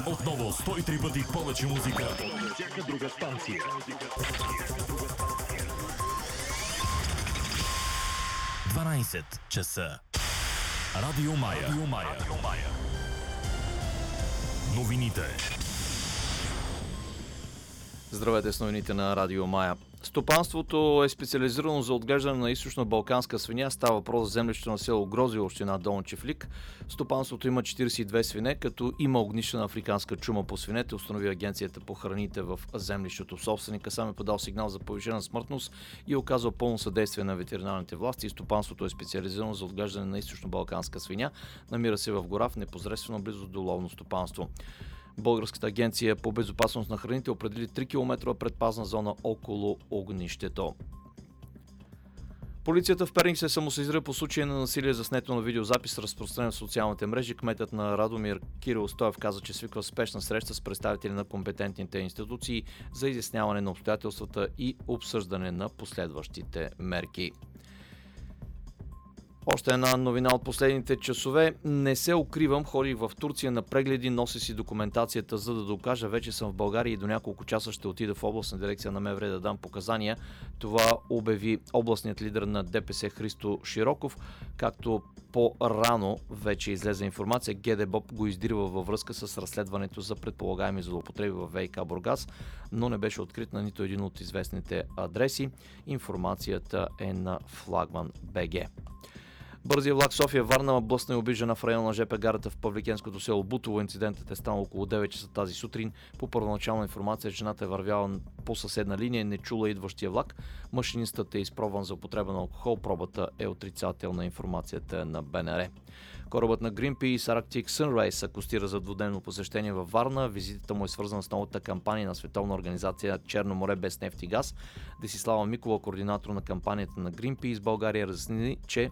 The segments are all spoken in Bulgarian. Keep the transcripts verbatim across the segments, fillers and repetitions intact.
Отново сто и три пъти повече музика от всяка друга станция. дванайсет часа. Радио Мая. Радио Мая. Новините. Здравейте с новините на Радио Мая. Стопанството е специализирано за отглеждане на източно-балканска свиня. Става въпрос за землището на село Грози, община Долни Чифлик. Стопанството има четирийсет и две свине, като има огнище на африканска чума по свинете, установи Агенцията по храните в землището. Собственика сам е подал сигнал за повишена смъртност и оказал пълно съдействие на ветеринарните власти. Стопанството е специализирано за отглеждане на източно-балканска свиня. Намира се в гора в непосредствено близост до ловно стопанство. Българската агенция по безопасност на храните определи три километра предпазна зона около огнището. Полицията в Перник се самосезира по случая на насилие, заснето на видеозапис, разпространен в социалните мрежи. Кметът на Радомир Кирил Стоев каза, че свиква спешна среща с представители на компетентните институции за изясняване на обстоятелствата и обсъждане на последващите мерки. Още една новина от последните часове. Не се укривам, ходих в Турция на прегледи, нося си документацията, за да докажа, вече съм в България и до няколко часа ще отида в областна дирекция на МВР да дам показания. Това обяви областният лидер на ДПС Христо Широков, както по-рано вече излезе информация. ГДБОП го издирва във връзка с разследването за предполагаеми злоупотреби в ВиК Бургас, но не беше открит на нито един от известните адреси. Информацията е на Флагман БГ. Бързия влак София-Варна блъсна и уби жена в района на ЖП гарата в павликенското село Бутово. Инцидентът е станал около девет часа тази сутрин. По първоначална информация, жената е вървяла по съседна линия, не чула идващия влак. Машинистът е изпробван за употреба на алкохол. Пробата е отрицателна, информацията на БНР. Корабът на Greenpeace Arctic Sunrise акостира за двудневно посещение във Варна. Визитата му е свързана с новата кампания на Световна организация Черно море без нефт и газ. Десислава Микова, координатор на кампанията на Greenpeace България, разясни, че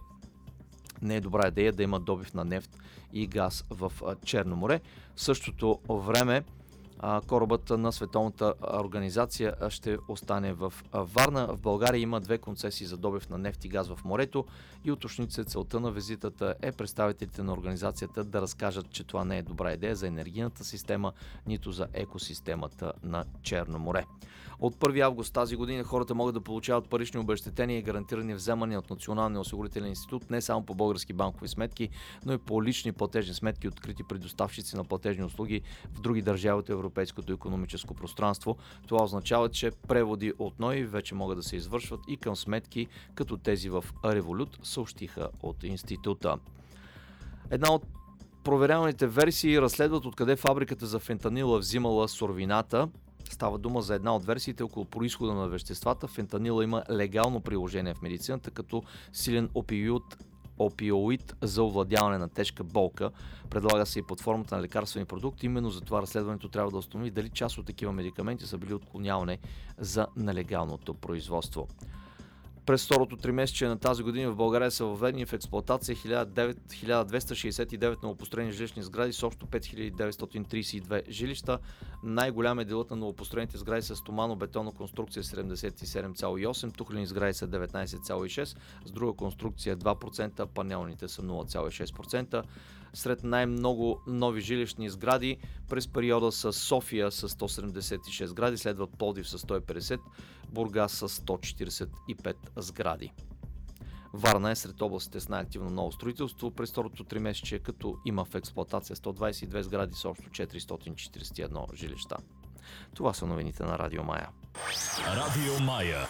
не е добра идея да има добив на нефт и газ в Черно море. В същото време корабът на Световната организация ще остане в Варна. В България има две концесии за добив на нефт и газ в морето и уточни се, целта на визитата е представителите на организацията да разкажат, че това не е добра идея за енергийната система, нито за екосистемата на Черно море. От първи август тази година хората могат да получават парични обезщетения и гарантирани вземания от Националния осигурителен институт не само по български банкови сметки, но и по лични платежни сметки, открити при доставчици на платежни услуги в други държави от Европейското икономическо пространство. Това означава, че преводи от НОИ вече могат да се извършват и към сметки като тези в Револют, съобщиха от института. Една от проверяваните версии разследват откъде фабриката за фентанила взимала суровината. Става дума за една от версиите около произхода на веществата. Фентанила има легално приложение в медицината като силен опиоид, опиоид за овладяване на тежка болка. Предлага се и под формата на лекарствени продукти. Именно за това разследването трябва да установи дали част от такива медикаменти са били отклонявани за нелегалното производство. През второто тримесечие на тази година в България са въведени в експлоатация хиляда двеста шейсет и девет новопостроени жилищни сгради с общо пет хиляди деветстотин трийсет и две жилища. Най-голям е делът на новопостроените сгради с стомано-бетонна конструкция седемдесет и седем цяло и осем, тухлени сгради са деветнайсет цяло и шест, с друга конструкция два процента, панелните са нула цяло и шест процента. Сред най-много нови жилищни сгради през периода с София с сто седемдесет и шест сгради, следват Пловдив с сто и петдесет, Бургас с сто четирийсет и пет сгради. Варна е сред областите с най-активно ново строителство през второто тримесечие, като има в експлоатация сто двайсет и две сгради с общо четиристотин четирийсет и едно жилища. Това са новините на Радио Мая. Радио Мая.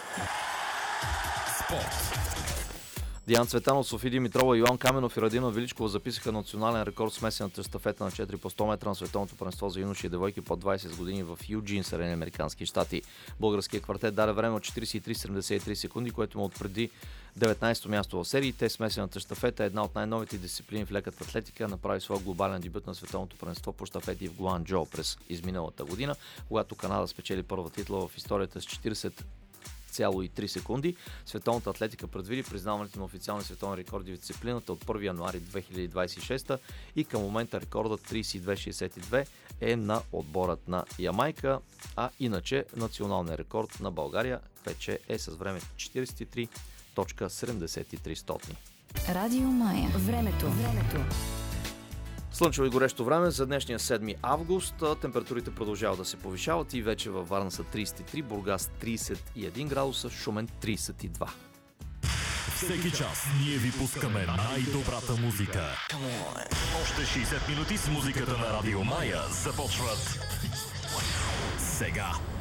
Спорт. Диан Цветанов, Софи Димитрова, Йоан Каменов и Радина Величкова записаха национален рекорд в смесената щафета на четири по сто метра на световното първенство за юноши и девойки под двайсет години в Юджин, Съединени американски щати. Българският квартет даде време от четирийсет и три седемдесет и три секунди, което му отпреди деветнайсето място в сериите. Смесената щафета е една от най-новите дисциплини в леката атлетика. Направи своя глобален дебют на световното първенство по щафети в Гуанчжоу през изминалата година, когато Канада спечели първа титла в историята с четирийсет цяло и три секунди. Световната атлетика предвиди признаването на официални световни рекорди в дисциплината от първи януари две хиляди двайсет и шеста и към момента рекордът трийсет и две шейсет и две е на отборът на Ямайка, а иначе националният рекорд на България вече е с време четирийсет и три цяло седемдесет и три. Радио Мая. Времето. Времето. Слънчево и горещо време за днешния седми август. Температурите продължават да се повишават и вече във Варна са трийсет и три, Бургас трийсет и един градуса, Шумен трийсет и два. Всеки час ние ви пускаме най-добрата музика. Още шейсет минути с музиката на Радио Мая започват сега.